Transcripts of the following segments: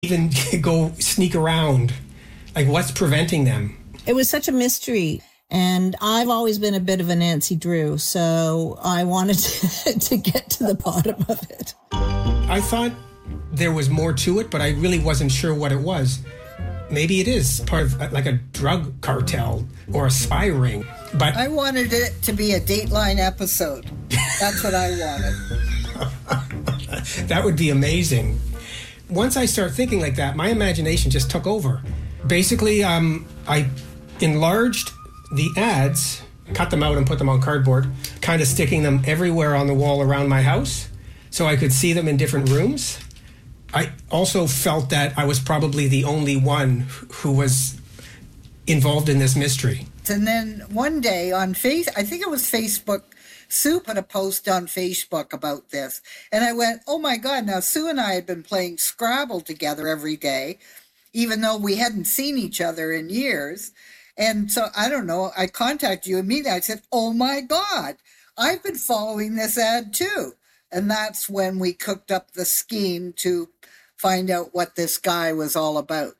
even go sneak around? Like, what's preventing them? It was such a mystery. And I've always been a bit of a Nancy Drew, so I wanted to get to the bottom of it. I thought there was more to it, but I really wasn't sure what it was. Maybe it is part of like a drug cartel or a spy ring. But I wanted it to be a Dateline episode. That's what I wanted. That would be amazing. Once I started thinking like that, my imagination just took over. Basically, I enlarged the ads, cut them out and put them on cardboard, kind of sticking them everywhere on the wall around my house so I could see them in different rooms. I also felt that I was probably the only one who was involved in this mystery. And then one day on I think it was Facebook, Sue put a post on Facebook about this. And I went, oh my God, now Sue and I had been playing Scrabble together every day, even though we hadn't seen each other in years. And so, I don't know, I contacted you immediately. I said, oh my God, I've been following this ad too. And that's when we cooked up the scheme to find out what this guy was all about.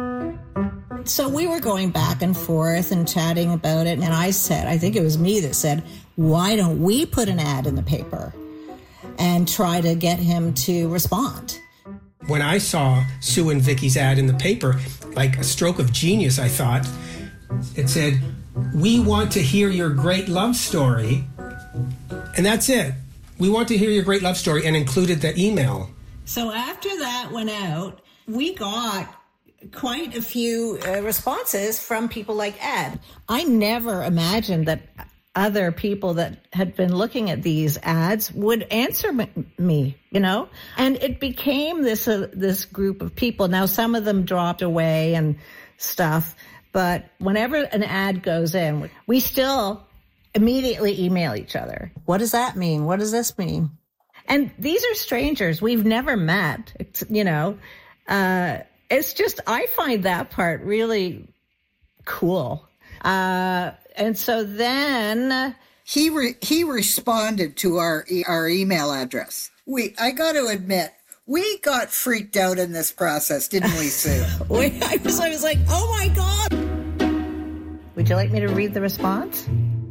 So we were going back and forth and chatting about it. And I said, I think it was me that said, why don't we put an ad in the paper and try to get him to respond? When I saw Sue and Vicky's ad in the paper, like a stroke of genius, I thought, it said, we want to hear your great love story. And that's it. We want to hear your great love story, and included the email. So after that went out, we got quite a few responses from people like Ed. I never imagined that other people that had been looking at these ads would answer me, you know? And it became this group of people. Now, some of them dropped away and stuff, but whenever an ad goes in, we still immediately email each other. What does that mean? What does this mean? And these are strangers we've never met. It's, you know, it's just, I find that part really cool. And so then he responded to our email address. I got to admit, we got freaked out in this process, didn't we, Sue? I was like, oh my God. Would you like me to read the response?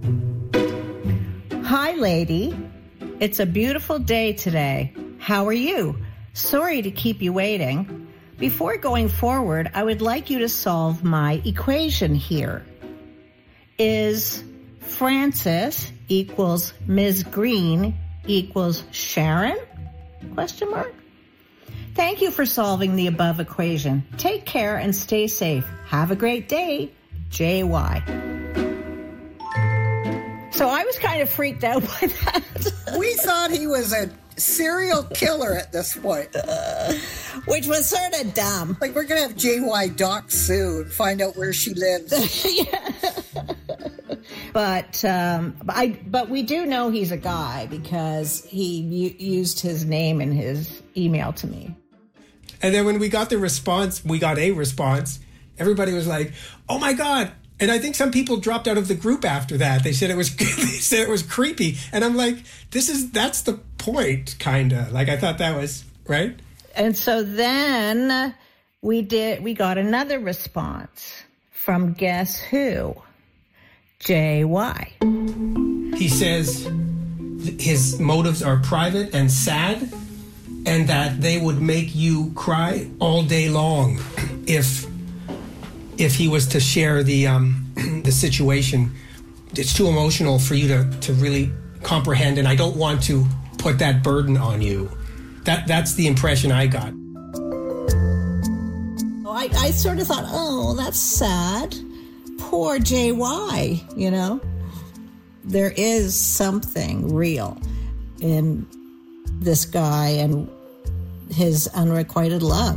Hi, lady. It's a beautiful day today. How are you? Sorry to keep you waiting. Before going forward, I would like you to solve my equation here. Is Francis equals Ms. Green equals Sharon? Question mark. Thank you for solving the above equation. Take care and stay safe. Have a great day. JY. So I was kind of freaked out by that. We thought he was a serial killer at this point. Which was sort of dumb. Like, we're going to have JY doc Sue and find out where she lives. Yeah. But we do know he's a guy because he used his name in his email to me. And then when we got a response, everybody was like, oh my God. And I think some people dropped out of the group after that. They said it was creepy. And I'm like, that's the point, kind of. Like, I thought that was, right? And so then we got another response from guess who? JY. He says his motives are private and sad, and that they would make you cry all day long if he was to share the situation. It's too emotional for you to really comprehend, and I don't want to put that burden on you. That's the impression I got. I sort of thought, oh, that's sad. Poor JY, you know. There is something real in this guy and his unrequited love.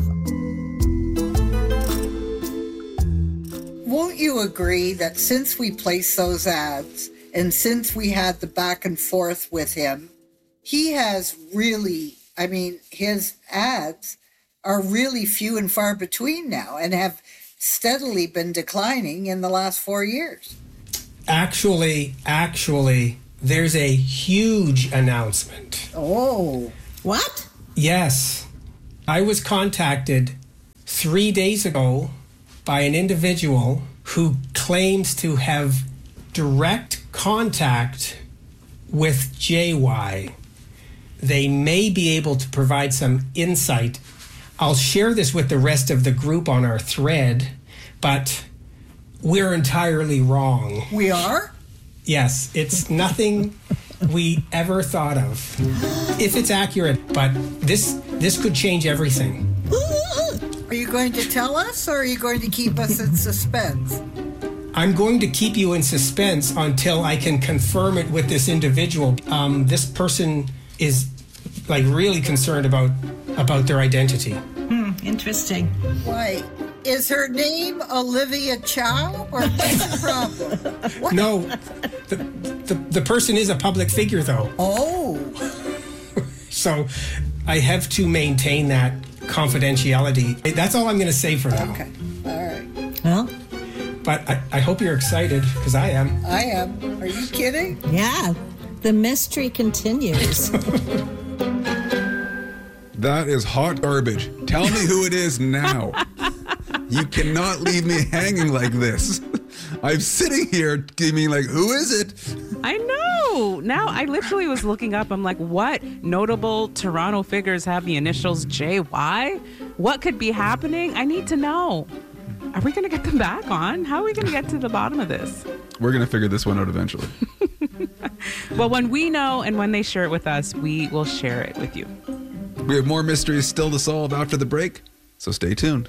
Won't you agree that since we placed those ads and since we had the back and forth with him, he has really, I mean, his ads are really few and far between now and have steadily been declining in the last 4 years. Actually, there's a huge announcement. Oh. What? Yes. I was contacted 3 days ago by an individual who claims to have direct contact with JY. They may be able to provide some insight. I'll share this with the rest of the group on our thread, but we're entirely wrong. We are? Yes, it's nothing we ever thought of. If it's accurate, but this could change everything. Are you going to tell us, or are you going to keep us in suspense? I'm going to keep you in suspense until I can confirm it with this individual. This person is really concerned about their identity. Interesting. Why? Is her name Olivia Chow, or what's the problem? What? No, the person is a public figure, though. Oh. So I have to maintain that confidentiality. That's all I'm going to say for now. Okay. All right. Well, But I hope you're excited, because I am. I am. Are you kidding? yeah, the mystery continues. That is hot garbage. Tell me who it is now. You cannot leave me hanging like this. I'm sitting here being like, who is it? I know. Now I literally was looking up. I'm like, what notable Toronto figures have the initials JY? What could be happening? I need to know. Are we going to get them back on? How are we going to get to the bottom of this? We're going to figure this one out eventually. Well, when we know and when they share it with us, we will share it with you. We have more mysteries still to solve after the break, so stay tuned.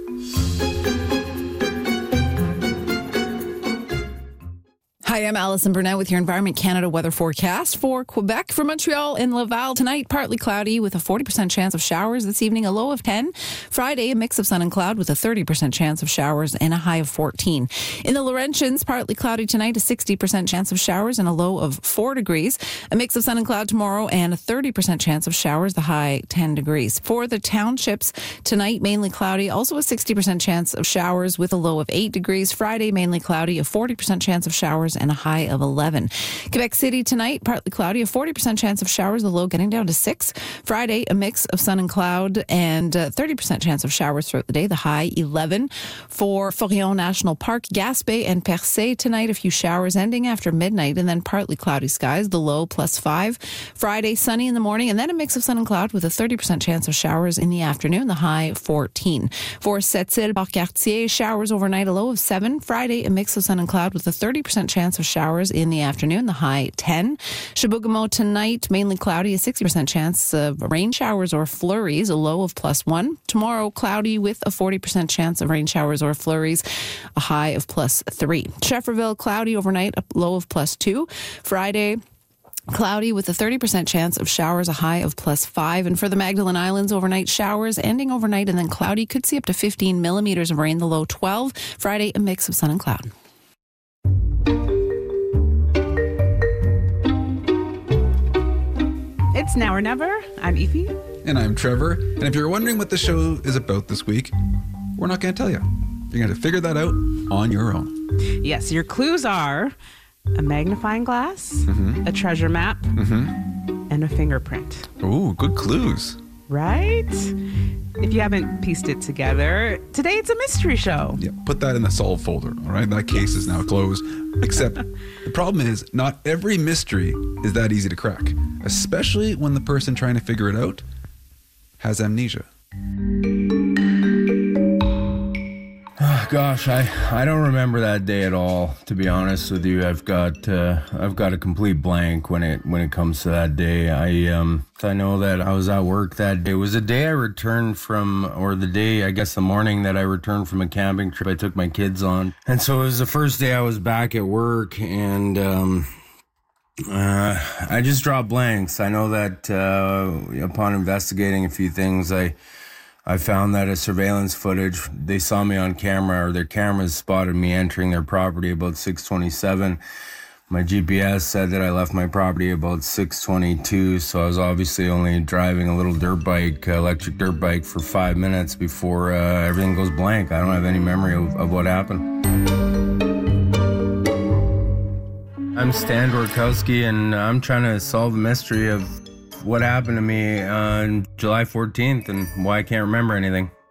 Hi, I'm Alison Burnett with your Environment Canada weather forecast for Quebec. For Montreal and Laval tonight, partly cloudy with a 40% chance of showers this evening, a low of 10. Friday, a mix of sun and cloud with a 30% chance of showers and a high of 14. In the Laurentians, partly cloudy tonight, a 60% chance of showers and a low of 4 degrees. A mix of sun and cloud tomorrow and a 30% chance of showers, the high 10 degrees. For the townships, tonight, mainly cloudy, also a 60% chance of showers with a low of 8 degrees. Friday, mainly cloudy, a 40% chance of showers and a high of 11. Quebec City tonight, partly cloudy, a 40% chance of showers, the low getting down to 6. Friday, a mix of sun and cloud and 30% chance of showers throughout the day, the high 11. For Forillon National Park, Gaspé and Percé tonight, a few showers ending after midnight and then partly cloudy skies, the low +5. Friday, sunny in the morning and then a mix of sun and cloud with a 30% chance of showers in the afternoon, the high 14. For Sept-Îles-Port-Cartier, showers overnight, a low of 7. Friday, a mix of sun and cloud with a 30% chance of showers in the afternoon, the high 10. Chibougamau tonight, mainly cloudy, a 60% chance of rain showers or flurries, a low of +1. Tomorrow, cloudy with a 40% chance of rain showers or flurries, a high of +3. Schefferville, cloudy overnight, a low of +2. Friday, cloudy with a 30% chance of showers, a high of +5. And for the Magdalen Islands, overnight showers, ending overnight and then cloudy. Could see up to 15 millimeters of rain, the low 12. Friday, a mix of sun and cloud. It's Now or Never. I'm Aoife. And I'm Trevor. And if you're wondering what the show is about this week, we're not going to tell you. You're going to figure that out on your own. Yes, your clues are a magnifying glass, a treasure map, and a fingerprint. Ooh, good clues. Right? If you haven't pieced it together, today it's a mystery show. Yeah, put that in the solve folder, all right? That case is now closed. Except the problem is not every mystery is that easy to crack, especially when the person trying to figure it out has amnesia. Gosh, I don't remember that day at all. To be honest with you, I've got a complete blank when it comes to that day. I know that I was at work that day. It was the day I returned from, or the day, I guess the morning that I returned from a camping trip I took my kids on, and so it was the first day I was back at work, and I just dropped blanks. I know that upon investigating a few things, I found that a surveillance footage, they saw me on camera, or their cameras spotted me entering their property about 6:27. My GPS said that I left my property about 6:22, so I was obviously only driving a little dirt bike, electric dirt bike, for 5 minutes before everything goes blank. I don't have any memory of what happened. I'm Stan Dworkowski, and I'm trying to solve the mystery of what happened to me on July 14th and why I can't remember anything.